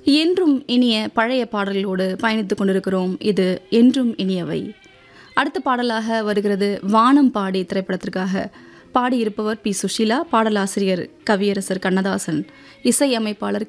என்றும் இனிய பழைய பாடல்களோடு பயணித்துக் கொண்டிருக்கிறோம். இது என்றும் இனியவை. அடுத்த பாடலாக வருகிறது வானம் பாடி திரைப்படத்திற்காக. பாடியிருப்பவர் பி. சுஷீலா, பாடலாசிரியர் கவியரசர் கண்ணதாசன், இசையமைப்பாளர்